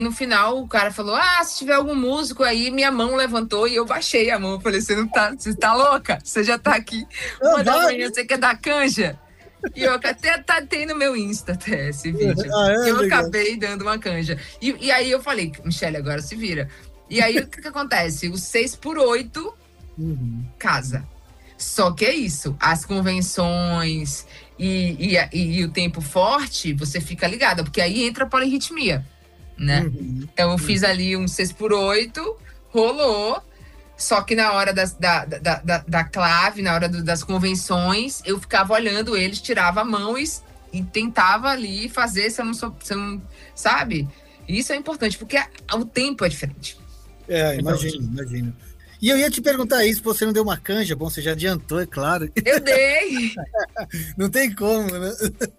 no final o cara falou, se tiver algum músico aí, minha mão levantou e eu baixei a mão. Eu falei, você tá louca? Você já tá aqui 1 da manhã, você quer dar canja? E eu até tem no meu Insta até esse vídeo. Eu acabei dando uma canja. E aí eu falei, Michele, agora se vira. E aí o que acontece? O 6x8 casa. Só que é isso, as convenções e o tempo forte, você fica ligada, porque aí entra a polirritmia, né? Então eu fiz ali um 6x8, rolou, só que na hora da clave, na hora das convenções, eu ficava olhando eles, tirava a mão e tentava ali fazer, se eu não sabe? Isso é importante, porque o tempo é diferente. Imagino. E eu ia te perguntar isso, você não deu uma canja? Bom, você já adiantou, é claro. Eu dei! Não tem como, né?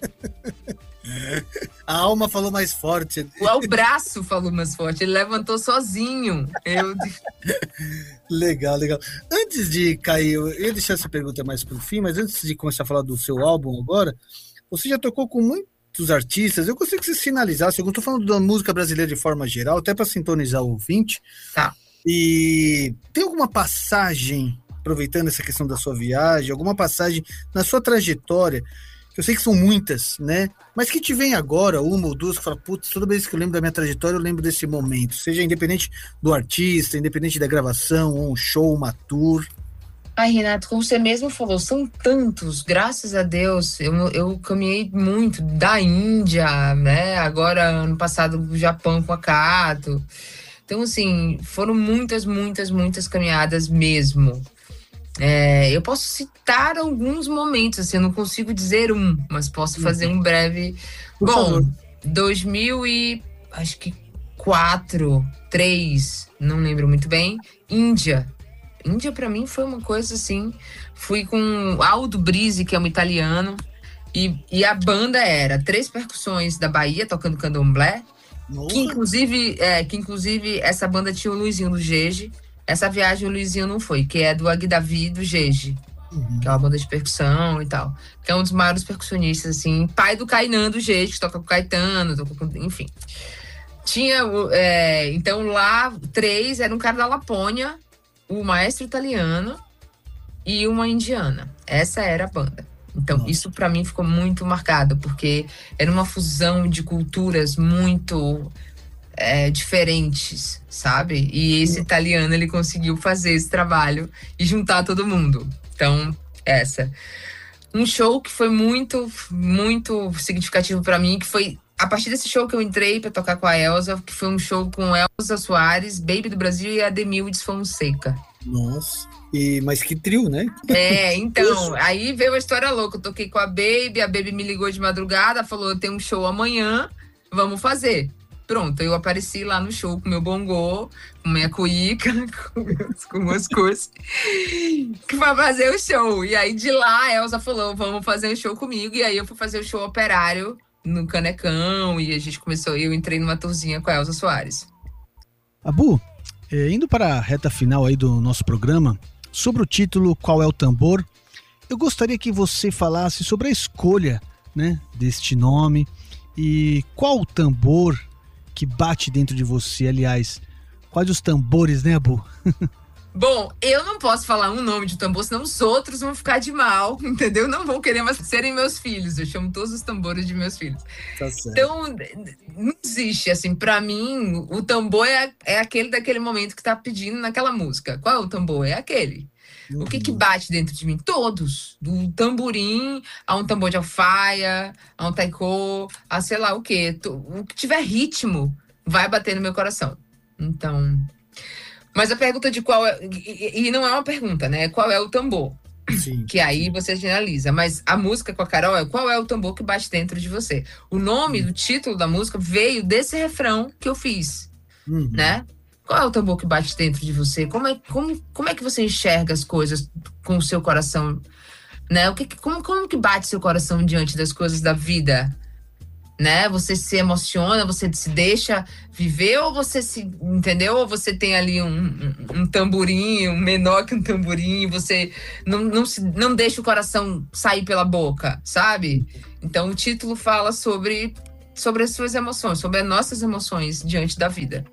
A alma falou mais forte. O braço falou mais forte, ele levantou sozinho. Legal. Antes de cair, eu ia deixar essa pergunta mais pro fim, mas antes de começar a falar do seu álbum agora, você já tocou com muitos artistas. Eu gostaria que você sinalizasse, eu estou falando da música brasileira de forma geral, até para sintonizar o ouvinte. Tá. E tem alguma passagem, aproveitando essa questão da sua viagem, alguma passagem na sua trajetória, que eu sei que são muitas, né? Mas que te vem agora, uma ou duas, que fala, putz, toda vez que eu lembro da minha trajetória, eu lembro desse momento. Seja independente do artista, independente da gravação, ou um show, uma tour. Ai, Renato, como você mesmo falou, são tantos, graças a Deus. Eu caminhei muito da Índia, né? Agora, ano passado, o Japão com a Kato. Então, assim, foram muitas caminhadas mesmo. Eu posso citar alguns momentos, assim, eu não consigo dizer mas posso fazer um breve. Por favor. 2004, 2003, não lembro muito bem, Índia pra mim foi uma coisa assim, fui com Aldo Brise, que é um italiano, e a banda era 3 percussões da Bahia, tocando candomblé, que inclusive essa banda tinha o Luizinho do Gege. Essa viagem o Luizinho não foi, que é do Aguidavi do Gege, que é uma banda de percussão e tal, que é um dos maiores percussionistas, assim, pai do Kainan do Gege, que toca com o Caetano, enfim. Tinha, então lá, 3, era um cara da Lapônia, o maestro italiano e uma indiana. Essa era a banda. Então, isso pra mim ficou muito marcado, porque era uma fusão de culturas muito diferentes, sabe? E esse italiano, ele conseguiu fazer esse trabalho e juntar todo mundo. Então, um show que foi muito significativo pra mim, que foi a partir desse show que eu entrei pra tocar com a Elza, que foi um show com Elza Soares, Baby do Brasil e Ademildes Fonseca. Nossa, mas que trio, né? Então, aí veio a história louca. Eu toquei com a Baby me ligou de madrugada, falou, eu tenho um show amanhã, vamos fazer. Pronto, eu apareci lá no show com meu bongô, com minha cuíca, com meus coisas, que foi fazer o show. E aí de lá a Elza falou, vamos fazer um show comigo. E aí eu fui fazer o show Operário no Canecão, e a gente começou, eu entrei numa tourzinha com a Elza Soares. Abu, indo para a reta final aí do nosso programa, sobre o título Qual é o Tambor, eu gostaria que você falasse sobre a escolha, né, deste nome e qual o tambor que bate dentro de você, aliás, quais os tambores, né, Abu? Bom, eu não posso falar um nome de tambor, senão os outros vão ficar de mal, entendeu? Não vão querer mais serem meus filhos. Eu chamo todos os tambores de meus filhos. Tá certo. Então, não existe, assim, pra mim, o tambor é aquele daquele momento que tá pedindo naquela música. Qual é o tambor? É aquele. O que bate dentro de mim? Todos. Do tamborim a um tambor de alfaia, a um taiko, a sei lá o quê. O que tiver ritmo vai bater no meu coração. Então... Mas a pergunta de qual é... E não é uma pergunta, né? Qual é o tambor? Sim. Que aí você generaliza. Mas a música com a Carol é qual é o tambor que bate dentro de você? O nome do título da música veio desse refrão que eu fiz, né? Qual é o tambor que bate dentro de você? Como é que você enxerga as coisas com o seu coração? Né? Como que bate seu coração diante das coisas da vida? Né? Você se emociona, você se deixa viver ou você se, entendeu? Ou você tem ali um tamborim, menor que um tamborim, você não deixa o coração sair pela boca, sabe? Então o título fala sobre sobre as suas emoções, sobre as nossas emoções diante da vida.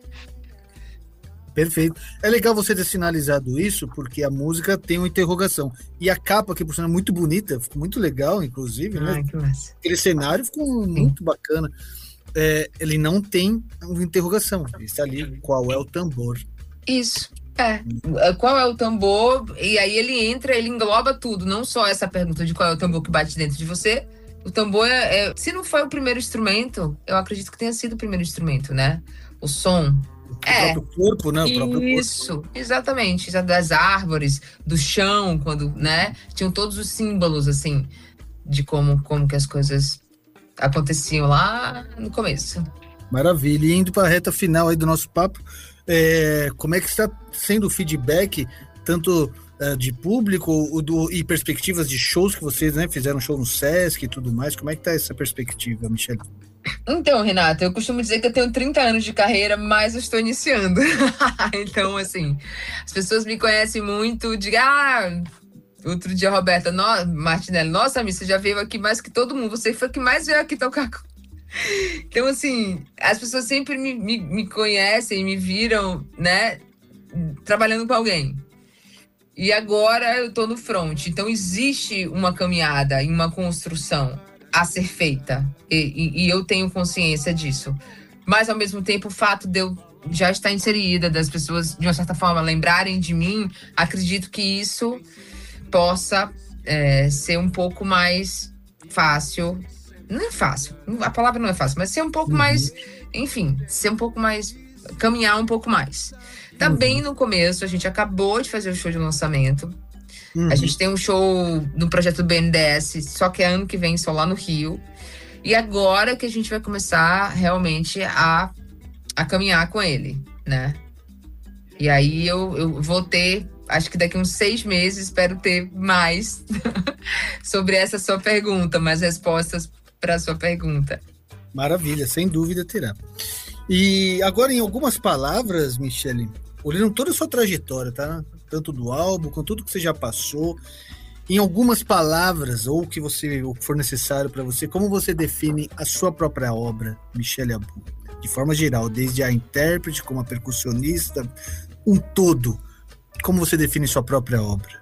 Perfeito. É legal você ter sinalizado isso, porque a música tem uma interrogação. E a capa, que por sinal é muito bonita, ficou muito legal, inclusive, né? Que massa. Aquele cenário ficou muito bacana. Ele não tem uma interrogação. Está ali, qual é o tambor? Isso. Qual é o tambor? E aí ele engloba tudo, não só essa pergunta de qual é o tambor que bate dentro de você. O tambor se não foi o primeiro instrumento, eu acredito que tenha sido o primeiro instrumento, né? O som. O próprio corpo, né? O próprio Isso, corpo. Exatamente. Das árvores, do chão, quando, né? Tinham todos os símbolos, assim, de como que as coisas aconteciam lá no começo. Maravilha. E indo para a reta final aí do nosso papo, como é que está sendo o feedback, tanto de público e perspectivas de shows que vocês, né, fizeram show no Sesc e tudo mais? Como é que está essa perspectiva, Michele? Então, Renata, eu costumo dizer que eu tenho 30 anos de carreira, mas eu estou iniciando. Então, assim, as pessoas me conhecem muito, outro dia, Roberta Martinelli, nossa, Miss, você já veio aqui mais que todo mundo, você foi que mais veio aqui tocar. Então, assim, as pessoas sempre me conhecem, me viram, né, trabalhando com alguém. E agora eu tô no front. Então, existe uma caminhada e uma construção a ser feita. E eu tenho consciência disso. Mas, ao mesmo tempo, o fato de eu já estar inserida, das pessoas, de uma certa forma, lembrarem de mim, acredito que isso possa ser um pouco mais fácil. Não é fácil, a palavra não é fácil, mas ser um pouco mais, enfim, ser um pouco mais, caminhar um pouco mais. Tá bem no começo, a gente acabou de fazer o show de lançamento. A gente tem um show no projeto do BNDES, só que é ano que vem, só lá no Rio. E agora que a gente vai começar realmente a caminhar com ele, né? E aí eu vou ter, acho que daqui uns 6 meses, espero ter mais sobre essa sua pergunta, mais respostas para a sua pergunta. Maravilha, sem dúvida terá. E agora, em algumas palavras, Michele, olhando toda a sua trajetória, tá? Tanto do álbum, com tudo que você já passou, em algumas palavras, ou que for necessário para você, como você define a sua própria obra, Michele Abu? De forma geral, desde a intérprete, como a percussionista, um todo. Como você define sua própria obra?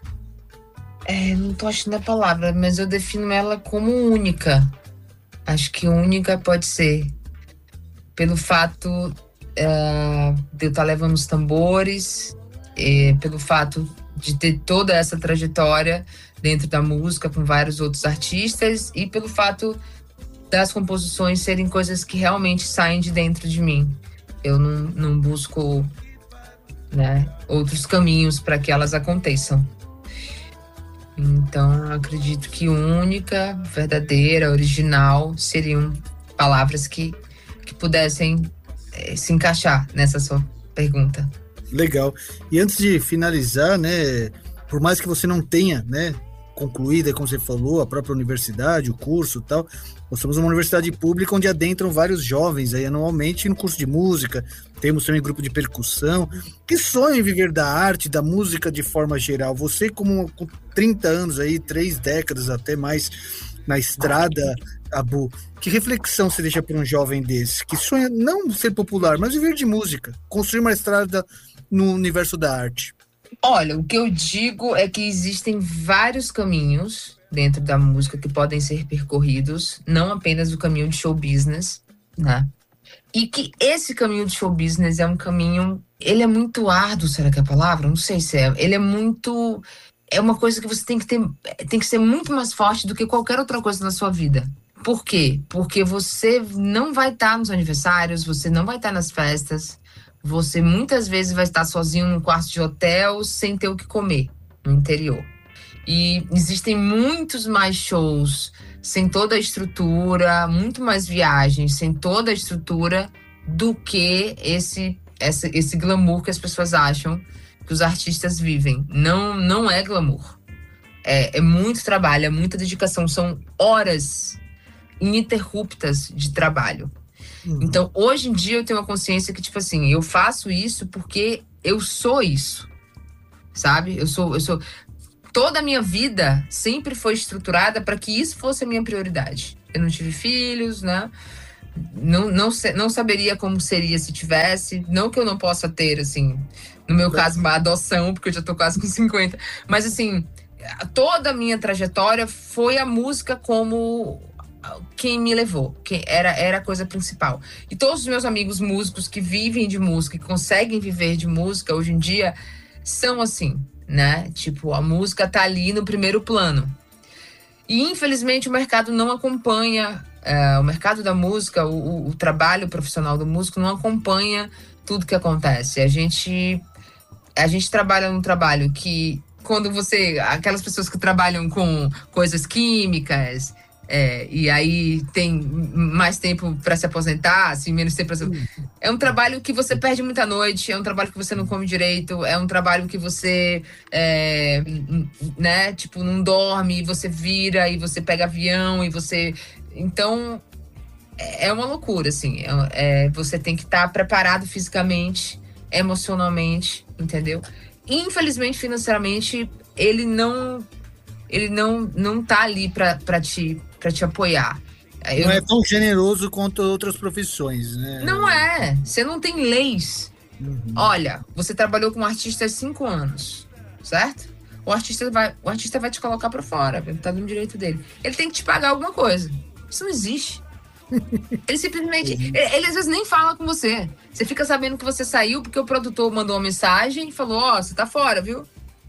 Não tô achando a palavra, mas eu defino ela como única. Acho que única pode ser. Pelo fato de eu estar levando os tambores, pelo fato de ter toda essa trajetória dentro da música com vários outros artistas e pelo fato das composições serem coisas que realmente saem de dentro de mim. Eu não busco, né, outros caminhos para que elas aconteçam. Então, eu acredito que única, verdadeira, original seriam palavras que pudessem se encaixar nessa sua pergunta. Legal. E antes de finalizar, né, por mais que você não tenha, né, concluída, como você falou, a própria universidade, o curso e tal, nós somos uma universidade pública onde adentram vários jovens aí anualmente no curso de música, temos também grupo de percussão, que sonham em viver da arte, da música de forma geral. Você com 30 anos aí, 3 décadas até mais na estrada, Abu, que reflexão você deixa para um jovem desse, que sonha não ser popular, mas viver de música, construir uma estrada no universo da arte? Olha, o que eu digo é que existem vários caminhos dentro da música que podem ser percorridos, não apenas o caminho de show business, né? E que esse caminho de show business é um caminho, ele é muito árduo, será que é a palavra? Não sei se é. Ele é muito... É uma coisa que você tem que ser muito mais forte do que qualquer outra coisa na sua vida. Por quê? Porque você não vai estar nos aniversários, você não vai estar nas festas, você muitas vezes vai estar sozinho num quarto de hotel sem ter o que comer no interior. E existem muitos mais shows sem toda a estrutura, muito mais viagens sem toda a estrutura do que esse glamour que as pessoas acham que os artistas vivem. Não é glamour. É muito trabalho, é muita dedicação, são horas ininterruptas de trabalho. Então, hoje em dia eu tenho uma consciência que, tipo assim, eu faço isso porque eu sou isso, sabe? Eu sou... Toda a minha vida sempre foi estruturada para que isso fosse a minha prioridade. Eu não tive filhos, né? não saberia como seria se tivesse. Não que eu não possa ter, assim, no meu caso, uma adoção, porque eu já tô quase com 50. Mas, assim, toda a minha trajetória foi a música como quem me levou, que era a coisa principal. E todos os meus amigos músicos que vivem de música, que conseguem viver de música hoje em dia, são assim, né? Tipo, a música tá ali no primeiro plano. E, infelizmente, o mercado não acompanha, o mercado da música, o trabalho profissional do músico não acompanha tudo que acontece. A gente trabalha num trabalho que, quando aquelas pessoas que trabalham com coisas químicas, e aí tem mais tempo para se aposentar, assim, menos tempo para... É um trabalho que você perde muita noite, é um trabalho que você não come direito, é um trabalho que você, né, tipo, não dorme, e você vira, e você pega avião, e você... Então, é uma loucura, assim. Você tem que estar preparado fisicamente, emocionalmente, entendeu? Infelizmente, financeiramente, ele não tá ali para te apoiar. Não é tão generoso quanto outras profissões, né? Não é. Você não tem leis. Olha, você trabalhou com um artista há 5 anos, certo? O artista vai te colocar para fora, tá no direito dele. Ele tem que te pagar alguma coisa. Isso não existe. Ele simplesmente... Ele às vezes nem fala com você. Você fica sabendo que você saiu porque o produtor mandou uma mensagem e falou, você tá fora, viu?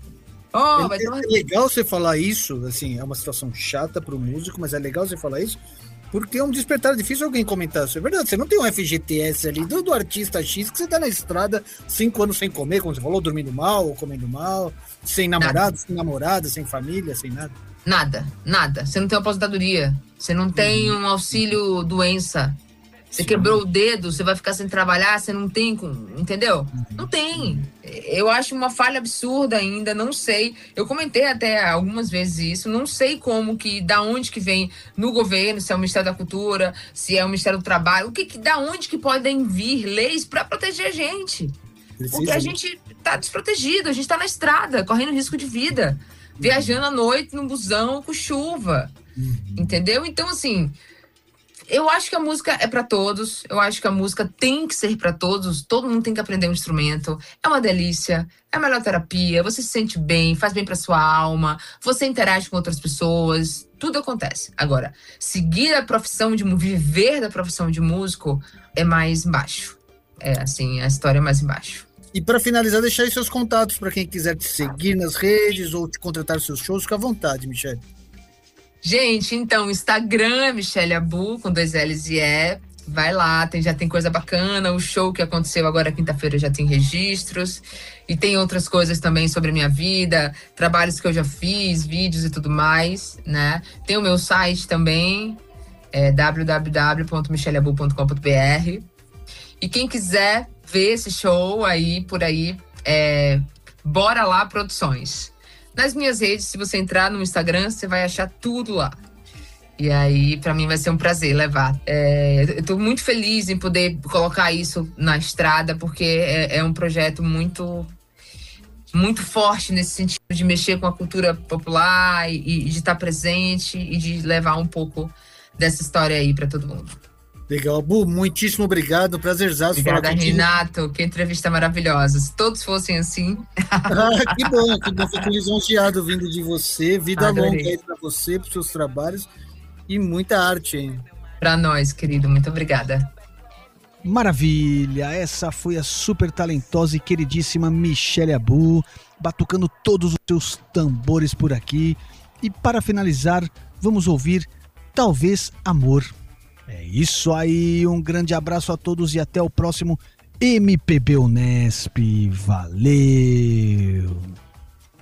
É legal você falar isso, assim, é uma situação chata pro músico, mas é legal você falar isso, porque é um despertar difícil alguém comentar isso. É verdade, você não tem um FGTS ali do artista X que você tá na estrada 5 anos sem comer, como você falou, dormindo mal ou comendo mal, sem namorado, sem namorada, sem família, sem nada. Nada. Você não tem uma aposentadoria, você não tem um auxílio doença. Você quebrou o dedo, você vai ficar sem trabalhar, você não tem, entendeu? Não tem. Eu acho uma falha absurda ainda, não sei. Eu comentei até algumas vezes isso, não sei da onde que vem no governo, se é o Ministério da Cultura, se é o Ministério do Trabalho, da onde que podem vir leis para proteger a gente. Porque a gente tá desprotegido, a gente tá na estrada, correndo risco de vida, viajando à noite no busão com chuva, entendeu? Então, assim... Eu acho que a música é para todos, eu acho que a música tem que ser para todos, todo mundo tem que aprender um instrumento, é uma delícia, é a melhor terapia, você se sente bem, faz bem para sua alma, você interage com outras pessoas, tudo acontece. Agora, seguir a profissão viver da profissão de músico é mais embaixo, assim, a história é mais embaixo. E para finalizar, deixar aí seus contatos para quem quiser te seguir nas redes ou te contratar seus shows, fica à vontade, Michele. Gente, então, Instagram, Michele Abu, com 2 L's e E. Vai lá, já tem coisa bacana. O show que aconteceu agora quinta-feira já tem registros. E tem outras coisas também sobre a minha vida, trabalhos que eu já fiz, vídeos e tudo mais, né? Tem o meu site também, www.micheleabu.com.br. E quem quiser ver esse show aí, por aí, Bora Lá Produções. Nas minhas redes, se você entrar no Instagram, você vai achar tudo lá. E aí, para mim, vai ser um prazer levar. Eu tô muito feliz em poder colocar isso na estrada, porque é um projeto muito, muito forte nesse sentido de mexer com a cultura popular e de estar presente e de levar um pouco dessa história aí para todo mundo. Legal, Bu, muitíssimo obrigado, prazerzaço falar contigo. Obrigada, Renato, que entrevista maravilhosa. Se todos fossem assim... Que bom, fico lisonjeado vindo de você, vida longa aí pra você, pros seus trabalhos e muita arte aí. Pra nós, querido, muito obrigada. Maravilha, essa foi a super talentosa e queridíssima Michele Abu, batucando todos os seus tambores por aqui. E para finalizar, vamos ouvir Talvez Amor. É isso aí, um grande abraço a todos e até o próximo MPB Unesp. Valeu!